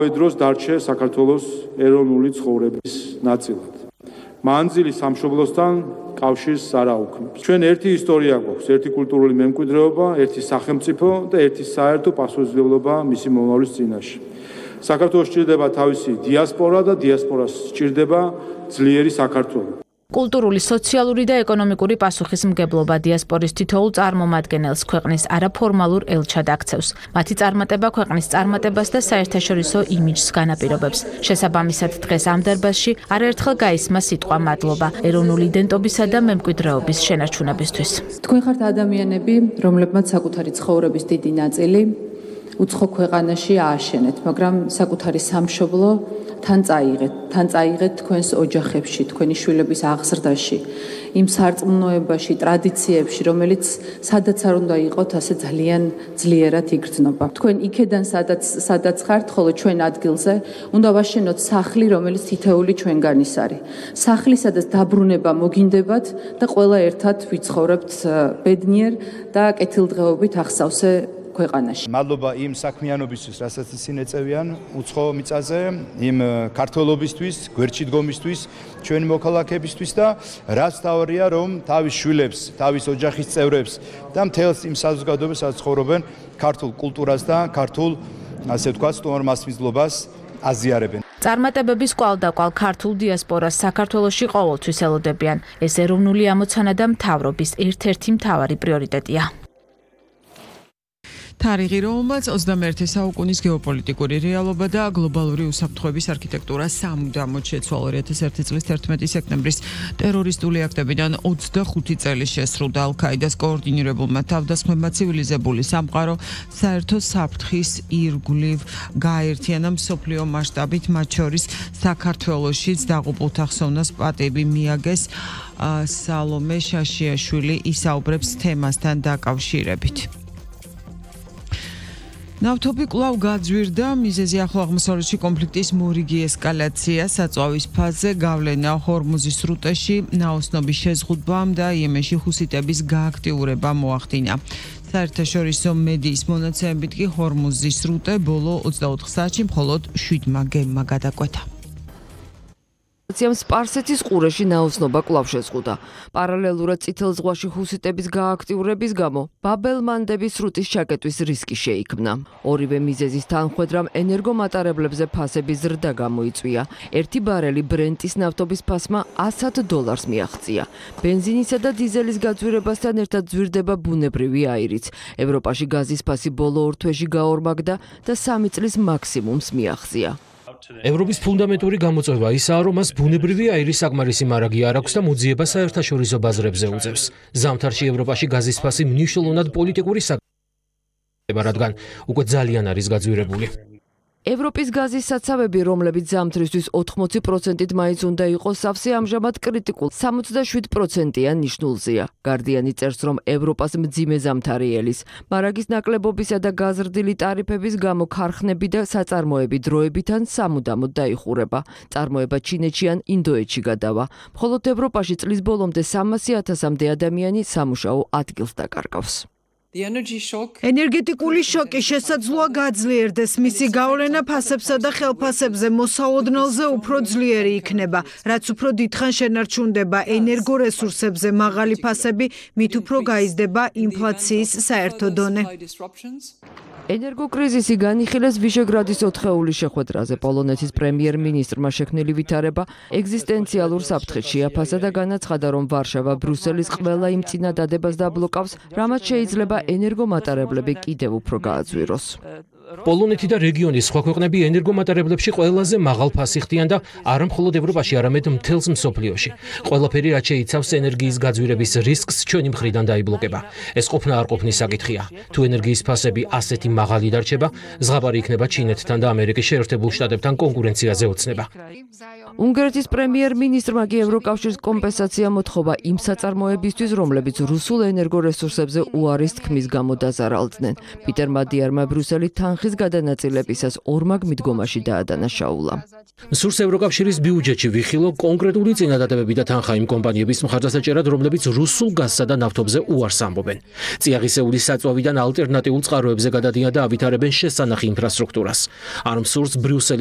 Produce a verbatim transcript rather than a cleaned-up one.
დროს დარჩე საქართველოს ეროვნული ცხოვრების ნაწილად. მანძილი სამშობლოსთან კავშირს არ აუქმებს. ჩვენ ერთი ისტორია გვაქვს, ერთი კულტურული მემკვიდრეობა, ერთი სახელმწიფო და ერთი საერთო პასუხისმგებლობა მისი მომავლის წინაშე. საქართველოს სჭირდება თავისი დიასპორა და დიასპორას სჭირდება ძლიერი საქართველო. კულტურული, სოციალური და ეკონომიკური პასუხისმგებლობა დიასპორის თითოეულ წარმომადგენელს ქვეყნის არაფორმალურ ელჩად აქცევს. მათი წარმატება ქვეყნის წარმატებას და საერთაშორისო იმიჯს განაპირობებს. შესაბამისად, დღეს ამ დარბაზში არაერთხელ გაისმა სიტყვა მადლობა ეროვნული იდენტობისა და მემკვიდრეობის შენარჩუნებისთვის. თქვენ ხართ ადამიანები, რომლებმაც საკუთარი ცხოვრების დიდი ნაწილი უცხო ქვეყანაში ააშენეთ, მაგრამ საკუთარი სამშობლო თან წაიღეთ, თან წაიღეთ თქვენს ოჯახებში, თქვენი შვილების აღზრდაში, იმ სარწმუნოებაში, ტრადიციებში, რომელიც სადაც არ უნდა იყოთ, ასე ძალიან ძლიერად იგრძნობა. თქვენ იქედან სადაც სადაც ხართ, ხოლო ჩვენ ადგილზე უნდა ვაშენოთ სახლი, რომელიც თითეული ჩვენგანის არის. სახლი, სადაც დაბრუნება მოგინდებათ და ყველა ერთად ვიცხოვრებთ ბედნიერ და კეთილდღეობით ახსავსე ქვეყანაში. მადლობა იმ საქმიანობისთვის, რასაც ისინი ეწევიან უცხო მიწაზე, იმ ქართველობისთვის, გვერდში დგომისთვის, ჩვენი მოქალაქეებისთვის და რაც თავია, რომ თავის შვილებს, თავის ოჯახის წევრებს და მთელს იმ საზოგადოებას, სადაც ცხოვრობენ, ქართულ კულტურას და ქართულ, ასე ვთქვათ, სტუმარ-მასპინძლობას აზიარებენ. წარმატებების კვალდაკვალ ქართულ დიასპორას საქართველოში ყოველთვის ელოდებიან. ეს ეროვნული ამოცანა და მთავრობის ერთ-ერთი მთავარი პრიორიტეტია. თარიღი, რომელმაც ოცდამეერთე საუკუნის გეოპოლიტიკური რეალობა და გლობალური უსაფრთხოების არქიტექტურა სამუდამოდ შეცვალა. ორი ათას ერთი წლის თერთმეტი სექტემბრის ტერორისტული აქტებიდან ოცდახუთი წელი შესრულდა. ალ-ქაიდას კოორდინირებულმა თავდასხმებმა ცივილიზებული სამყარო საერთო საფრთხის ირგვლივ გააერთიანა მსოფლიო მასშტაბით, მათ შორის საქართველოშიც დაღუპულთა ხსოვნას პატივი მიაგეს. სალომე შაშიაშვილი ისაუბრებს თემასთან დაკავშირებით. ნავთობი კვლავ გაძვირდა, მიზეზი ახლო აღმოსავლეთში კონფლიქტის მორიგი ესკალაცია, საწვავის ფაზზე გავლენა ჰორმუზის სრუტეში, ნაოსნობის შეზღუდვამ და იემენში ჰუსიტების გააქტიურება მოახდინა. საერთაშორისო მედიის მონაცემებით კი ჰორმუზის სრუტე ბოლო ოცდაოთხ საათში მხოლოდ შვიდმა გემმა გადაკვეთა. სპარსეთის ყურეში ნაოსნობა კვლავ შეზღუდა. პარალელურად წითელ ზღვაში ჰუსიტების გააქტიურების გამო ბაბ-ელ-მანდების სრუტის ჩაკეტვის რისკი შეიქმნა. ორივე მიზეზის თანხვედრამ ენერგომატარებლებზე ფასების ზრდა გამოიწვია. ერთი ბარელი ბრენტის ნავთობის ფასმა ასად დოლარს მიაღწია. ბენზინისა და დიზელის გაძვირებასთან ერთად ძვირდება ბუნებრივი აირიც. ევროპაში გაზის ფასი ბოლო ორ თვეში გაორმაგდა და სამი წლის მაქსიმუმს მიაღწია. ევროპის ფუნდამენტური გამოწვევა ისაა, რომ მას ბუნებრივი აირის საკმარისი მარაგი არ აქვს და მოძიება საერთაშორისო ბაზრებზე უწევს. ზამთარში ევროპაში გაზის ფასი მნიშვნელოვნად პოლიტიკური საკითხია, რადგან უკვე ძალიან არის გაძვირებული. ევროპის გაზის საცავები, რომლებიც ზამთრისთვის ოთხმოცი პროცენტით მაინც უნდა იყოს სავსე, ამჟამად კრიტიკულ სამოცდაშვიდ პროცენტიან ნიშნულზეა. გარდიანი წერს, რომ ევროპას მძიმე ზამთარი ელის. მარაგის ნაკლებობისა და გაზრდილი ტარიფების გამო ქარხნები და საწარმოები დროებიდან სამუდამოდ დაიხურება. წარმოება ჩინეთში ან ინდოეთში გადავა. მხოლოდ ევროპაში წლის ბოლომდე სამასი ათასამდე ადამიანი სამუშაო ადგილს დაკარგავს. ენერგეტიკული შოკი შესაძლოა გაძლიერდეს, მისი გავლენა ფასებსა და ხელფასებზე მოსაოდნელზე უფრო ძლიერი იქნება, რაც უფრო დიდხან შენარჩუნდება ენერგორესურსებზე მაღალი ფასები, მით უფრო გაიზრდება ინფლაციის საერთო დონე. ენერგოკრიზისი განიხილეს ვიშეგრადის ოთხეულის შეხვედრაზე. პოლონეთის პრემიერ-მინისტრმა შექმნილი ვითარება ეგზისტენციალურ საფრთხეს შეაფასა და განაცხადა, რომ ვარშავა ბრუსელის ყველა იმ წინადადებას დაბლოკავს, რამაც შეიძლება ენერგომატარებლები კიდევ უფრო გააძვიროს. პოლონეთი და რეგიონის სხვა ქვეყნები ენერგომატარებლებში ყველაზე მაღალ ფასს იხდიან და არა მხოლოდ ევროპაში, არამედ მთელს მსოფლიოში. ყველაფერი, რაც შეიცავს ენერგიის გაძვირების რისკს, ჩვენი მხრიდან დაიბლოკება. ეს ყოფნა არ ყოფნის საკითხია. თუ ენერგიის ფასები ასეთი მაღალი დარჩება, ზღაპარი იქნება ჩინეთთან და ამერიკის შეერთებულ შტატებთან კონკურენციაზე ოცნება. უნგრეთის პრემიერ-მინისტრმა კი ევროკავშირის კომპენსაცია მოთხოვა იმ საწარმოებისთვის, რომლებიც რუსულ ენერგორესურსებზე უარის თქმის გამო დაზარალდნენ. პიტერ მადიარმა ბრიუსელი თანხის გადანაწილებისას ორმაგ მიდგომაში დაადანაშაულა. სურს ევროკავშირის ბიუჯეტში ვიხილო კონკრეტული წინადადებები და თანხა იმ კომპანიების მხარდასაჭერად, რომლებიც რუსულ გაზსა და ნავთობზე უარს ამბობენ. წიაღისეულის საწვავიდან ალტერნატიულ წყაროებზე გადადიან და ავითარებენ შესანახი ინფრასტრუქტურას. არ მსურს ბრიუსელი